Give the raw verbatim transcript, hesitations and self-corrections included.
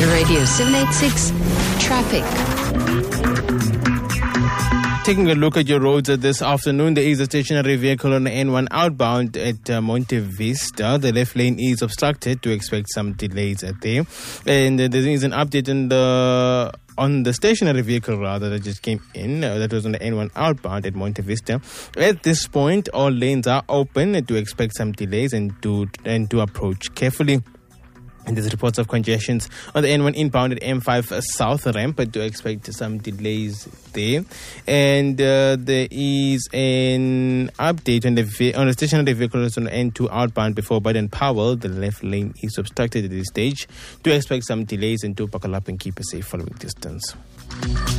Radio seven eighty-six Traffic. Taking a look at your roads uh, this afternoon, there is a stationary vehicle on the N one outbound at uh, Monte Vista. The left lane is obstructed. To expect some delays at there. And uh, there is an update on the on the stationary vehicle rather that just came in. Uh, that was on the N one outbound at Monte Vista. At this point, all lanes are open. Uh, to expect some delays and to and to approach carefully. And there's reports of congestions on the N one inbound at M five South ramp, but to expect some delays there. And uh, there is an update on the ve- on the stationary vehicles on the N two outbound before Baden Powell. The left lane is obstructed at this stage. To expect some delays and to buckle up and keep a safe following distance.